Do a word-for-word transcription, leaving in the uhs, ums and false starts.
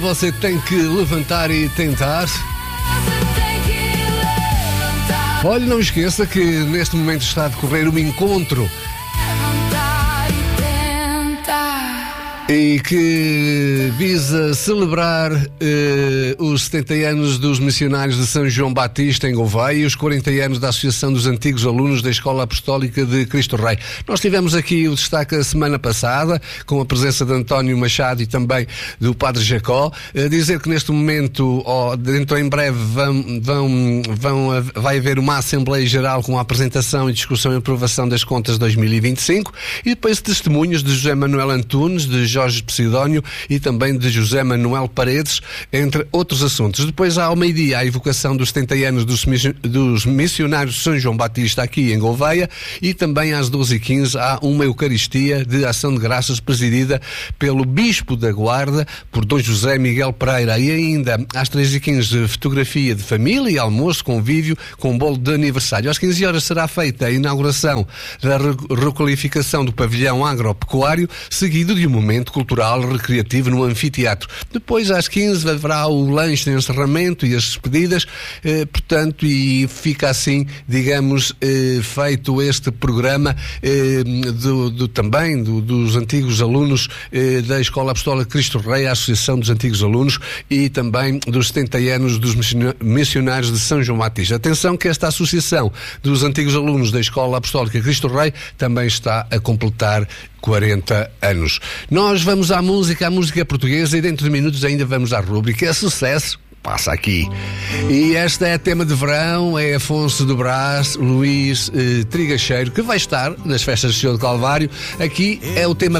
Você tem que levantar e tentar. Olha, não esqueça que neste momento está a decorrer um encontro e que visa celebrar eh, os setenta anos dos missionários de São João Batista em Gouveia e os quarenta anos da Associação dos Antigos Alunos da Escola Apostólica de Cristo Rei. Nós tivemos aqui o destaque a semana passada, com a presença de António Machado e também do Padre Jacó, a dizer que neste momento, oh, dentro em breve, vão, vão, vão, vai haver uma Assembleia Geral com a apresentação e discussão e aprovação das contas de dois mil e vinte e cinco e depois testemunhos de José Manuel Antunes, de Jorge Jorge Posidónio e também de José Manuel Paredes, entre outros assuntos. Depois, ao meio-dia, a evocação dos setenta anos dos, dos missionários de São João Batista aqui em Gouveia e também às doze e quinze há uma Eucaristia de Ação de Graças presidida pelo Bispo da Guarda, por Dom José Miguel Pereira. E ainda às treze e quinze fotografia de família e almoço, convívio com bolo de aniversário. Às quinze horas será feita a inauguração da requalificação do pavilhão agropecuário, seguido de um momento cultural recreativo no anfiteatro. Depois, às quinze, haverá o lanche de encerramento e as despedidas, eh, portanto, e fica assim, digamos, eh, feito este programa eh, do, do, também do, dos antigos alunos eh, da Escola Apostólica Cristo Rei, a Associação dos Antigos Alunos e também dos setenta anos dos missionários de São João Batista. Atenção que esta Associação dos Antigos Alunos da Escola Apostólica Cristo Rei também está a completar quarenta anos. Nós vamos à música, à música portuguesa e dentro de minutos ainda vamos à rúbrica É Sucesso, passa aqui. E esta é tema de verão, é Afonso do Brás, Luís eh, Trigacheiro, que vai estar nas festas do Senhor do Calvário. Aqui é o tema